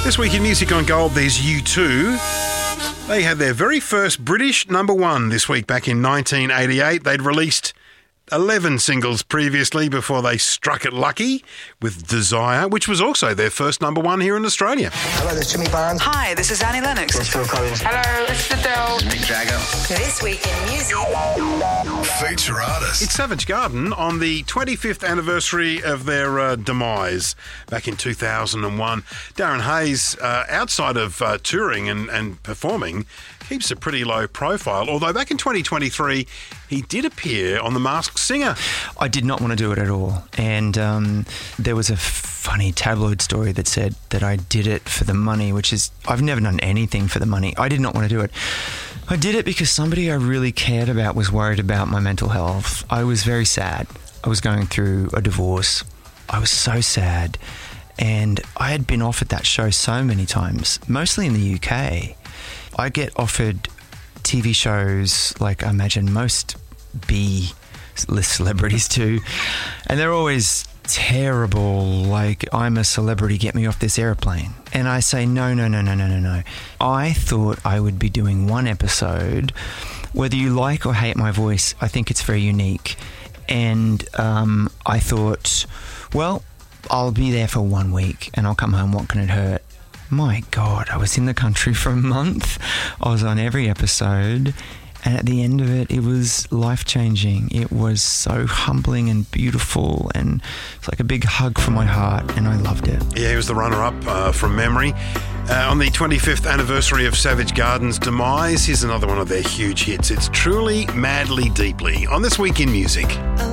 This week in Music on Gold, there's U2. They had their very first British number one this week back in 1988. They'd released 11 singles previously before they struck it lucky with Desire, which was also their first number one here in Australia. Hello, this is Jimmy Barnes. Hi, this is Annie Lennox. This is Phil Collins. Hello, this is Adele. This is Mick Jagger. This week in music. Feature artist. It's Savage Garden on the 25th anniversary of their demise back in 2001. Darren Hayes, outside of touring and performing, keeps a pretty low profile, although back in 2023 he did appear on The Masked Singer. I did not want to do it at all, and there was a funny tabloid story that said that I did it for the money, which is, I've never done anything for the money. I did not want to do it. I did it because somebody I really cared about was worried about my mental health. I was very sad. I was going through a divorce. I was so sad, and I had been offered that show so many times, mostly in the UK. I get offered TV shows like I imagine most B-list celebrities do, and they're always terrible, like, I'm a celebrity, get me off this airplane. And I say, no. I thought I would be doing one episode. Whether you like or hate my voice, I think it's very unique. And I thought, well, I'll be there for 1 week and I'll come home, what can it hurt? My God, I was in the country for a month. I was on every episode, and at the end of it, it was life-changing. It was so humbling and beautiful, and it's like a big hug from my heart, and I loved it. Yeah, he was the runner-up from memory. On the 25th anniversary of Savage Garden's demise, here's another one of their huge hits. It's Truly, Madly, Deeply on This Week in Music.